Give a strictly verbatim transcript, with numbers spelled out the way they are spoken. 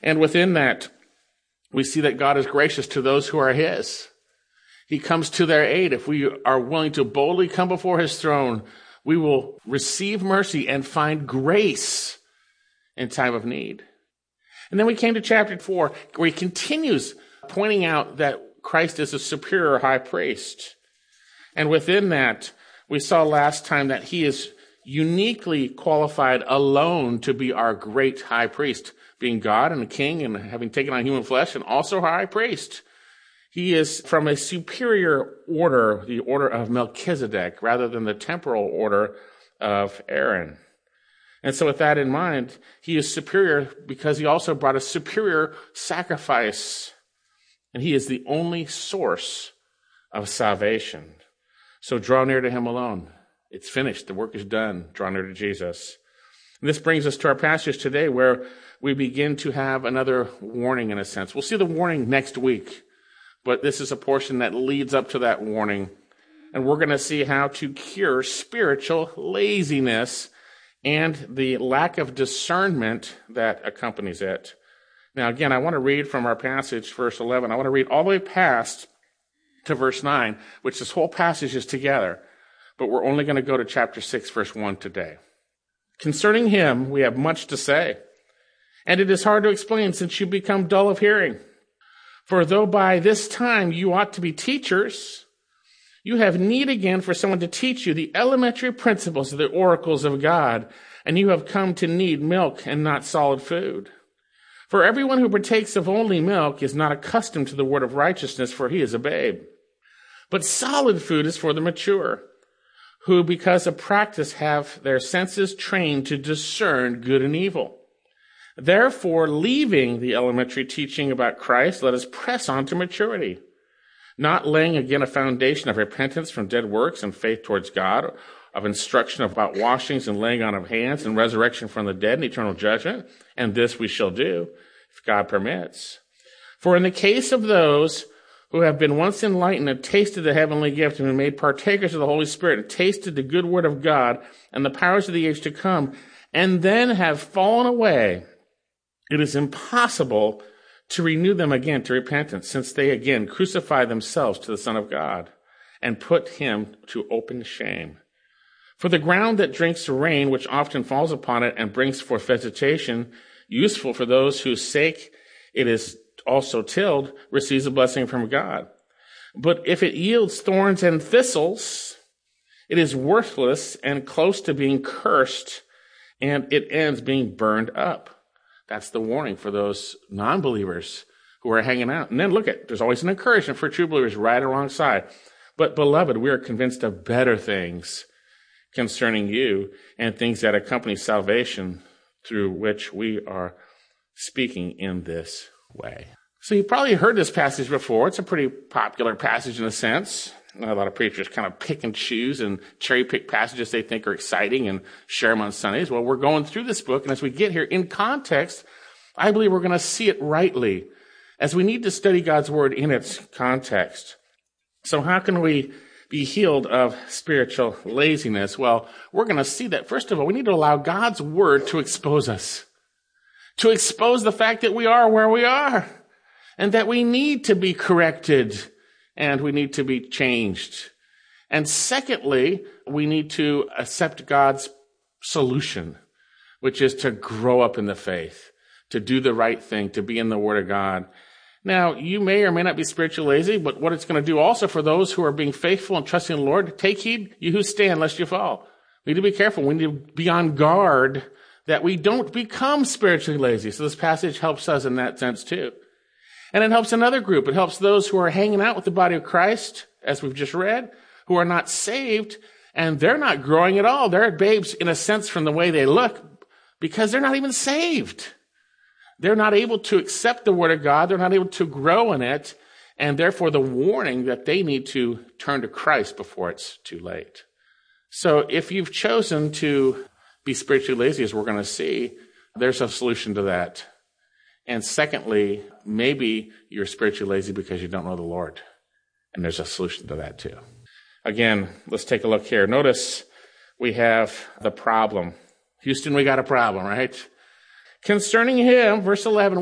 And within that, we see that God is gracious to those who are his. He comes to their aid. If we are willing to boldly come before his throne, we will receive mercy and find grace in time of need. And then we came to chapter four, where he continues pointing out that Christ is a superior high priest. And within that, we saw last time that he is uniquely qualified alone to be our great high priest, being God and a king and having taken on human flesh, and also our high priest. He is from a superior order, the order of Melchizedek, rather than the temporal order of Aaron. And so with that in mind, he is superior because he also brought a superior sacrifice. And he is the only source of salvation. So draw near to him alone. It's finished. The work is done. Draw near to Jesus. And this brings us to our passage today, where we begin to have another warning in a sense. We'll see the warning next week, but this is a portion that leads up to that warning. And we're going to see how to cure spiritual laziness and the lack of discernment that accompanies it. Now, again, I want to read from our passage, verse eleven. I want to read all the way past to verse nine, which this whole passage is together. But we're only going to go to chapter six, verse one today. Concerning him, we have much to say, and it is hard to explain since you become dull of hearing. For though by this time you ought to be teachers, you have need again for someone to teach you the elementary principles of the oracles of God, and you have come to need milk and not solid food. For everyone who partakes of only milk is not accustomed to the word of righteousness, for he is a babe. But solid food is for the mature, who because of practice have their senses trained to discern good and evil. Therefore, leaving the elementary teaching about Christ, let us press on to maturity, not laying again a foundation of repentance from dead works and faith towards God, of instruction about washings and laying on of hands and resurrection from the dead and eternal judgment. And this we shall do, if God permits. For in the case of those who have been once enlightened and tasted the heavenly gift and been made partakers of the Holy Spirit and tasted the good word of God and the powers of the age to come, and then have fallen away, it is impossible to renew them again to repentance, since they again crucify themselves to the Son of God and put him to open shame. For the ground that drinks the rain, which often falls upon it and brings forth vegetation, useful for those whose sake it is also tilled, receives a blessing from God. But if it yields thorns and thistles, it is worthless and close to being cursed, and it ends being burned up. That's the warning for those non-believers who are hanging out. And then look at, there's always an encouragement for true believers right alongside. But beloved, we are convinced of better things concerning you and things that accompany salvation, through which we are speaking in this way. So you probably heard this passage before. It's a pretty popular passage in a sense. A lot of preachers kind of pick and choose and cherry pick passages they think are exciting and share them on Sundays. Well, we're going through this book, and as we get here in context, I believe we're going to see it rightly, as we need to study God's word in its context. So how can we be healed of spiritual laziness? Well, we're going to see that, first of all, we need to allow God's word to expose us, to expose the fact that we are where we are, and that we need to be corrected, and we need to be changed. And secondly, we need to accept God's solution, which is to grow up in the faith, to do the right thing, to be in the Word of God. Now, you may or may not be spiritually lazy, but what it's going to do also for those who are being faithful and trusting in the Lord, take heed, you who stand, lest you fall. We need to be careful. We need to be on guard that we don't become spiritually lazy. So this passage helps us in that sense too. And it helps another group. It helps those who are hanging out with the body of Christ, as we've just read, who are not saved, and they're not growing at all. They're babes in a sense from the way they look, because they're not even saved. They're not able to accept the word of God. They're not able to grow in it. And therefore the warning that they need to turn to Christ before it's too late. So if you've chosen to be spiritually lazy, as we're going to see, there's a solution to that. And secondly, maybe you're spiritually lazy because you don't know the Lord. And there's a solution to that too. Again, let's take a look here. Notice we have the problem. Houston, we got a problem, right? Concerning him, verse eleven,